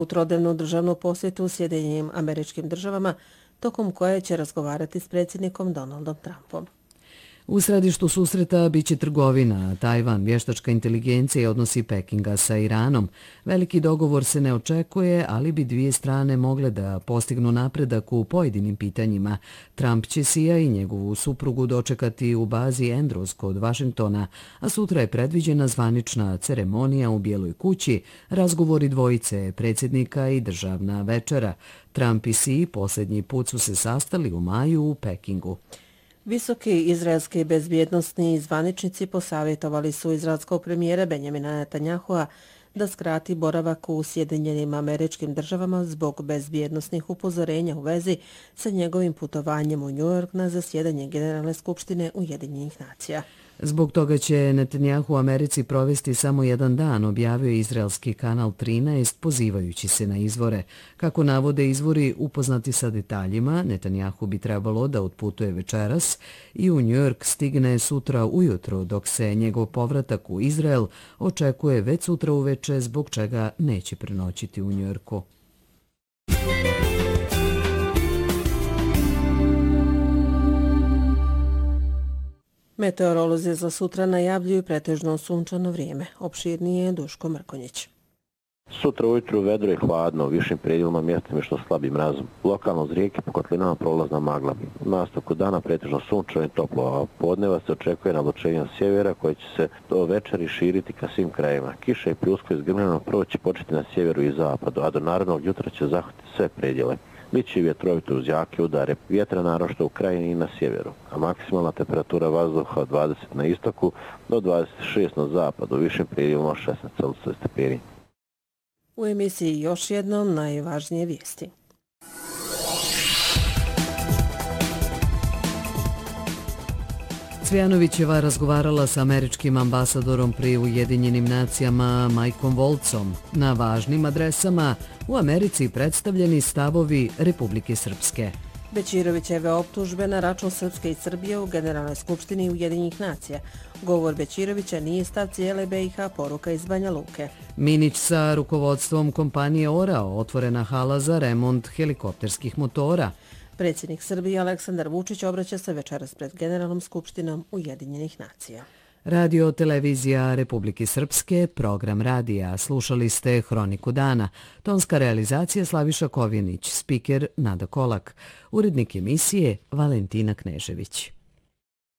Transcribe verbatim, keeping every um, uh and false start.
u trodnevnu državnu posjetu u Sjedinjenim Američkim Državama, tokom koje će razgovarati s predsjednikom Donaldom Trumpom. U središtu susreta biće trgovina, Tajvan, vještačka inteligencija i odnosi Pekinga sa Iranom. Veliki dogovor se ne očekuje, ali bi dvije strane mogle da postignu napredak u pojedinim pitanjima. Trump će Sija i njegovu suprugu dočekati u bazi Andrews kod Vašingtona, a sutra je predviđena zvanična ceremonija u Bijeloj kući, razgovori dvojice predsjednika i državna večera. Trump i Siji posljednji put su se sastali u maju u Pekingu. Visoki izraelski bezbjednosni zvaničnici posavjetovali su izraelskog premijera Benjamina Netanyahua da skrati boravak u Sjedinjenim Američkim Državama zbog bezbjednosnih upozorenja u vezi sa njegovim putovanjem u New York na zasjedanje Generalne skupštine Ujedinjenih nacija. Zbog toga će Netanyahu u Americi provesti samo jedan dan, objavio je izraelski kanal trinaest pozivajući se na izvore. Kako navode izvori upoznati sa detaljima, Netanyahu bi trebalo da otputuje večeras i u New York stigne sutra ujutro, dok se njegov povratak u Izrael očekuje već sutra uveče, zbog čega neće prenoćiti u New Yorku. Meteorolozi za sutra najavljuju pretežno sunčano vrijeme. Opširnije je Duško Mrkonjić. Sutra ujutru vedro i hladno, u višim predjelima mjestima što slabi mraz. Lokalno uz rijeke po kotlinama prolazna magla. U nastavku dana pretežno sunčano i toplo, a podneva se očekuje nablačenja sjevera koje će se do večeri širiti ka svim krajima. Kiša i pljusko izgrmljeno prvo će početi na sjeveru i zapadu, a do narednog jutra će zahvatiti sve predjele. Biće vjetrovito uz jake udare vjetra naročito u krajini i na sjeveru, a maksimalna temperatura vazduha od dvadeset na istoku do dvadeset šest na zapadu, u višim predjelima šesnaest Celzijusovih stepeni. U emisiji još jednom najvažnije vijesti. Cvjanovićeva razgovarala s američkim ambasadorom pri Ujedinjenim nacijama Mikeom Voltzom. Na važnim adresama u Americi predstavljeni stavovi Republike Srpske. Bećirovićeve optužbe na račun Srpske i Srbije u Generalnoj skupštini Ujedinjenih nacija. Govor Bećirovića nije stav cijele B i H, poruka iz Banja Luke. Minić sa rukovodstvom kompanije Orao, otvorena hala za remont helikopterskih motora. Predsjednik Srbije Aleksandar Vučić obraća se večeras pred Generalnom skupštinom Ujedinjenih nacija. Radio televizija Republike Srpske, program radija. Slušali ste Hroniku dana. Tonska realizacija Slaviša Kovjenić, spiker Nada Kolak. Urednik emisije Valentina Knežević.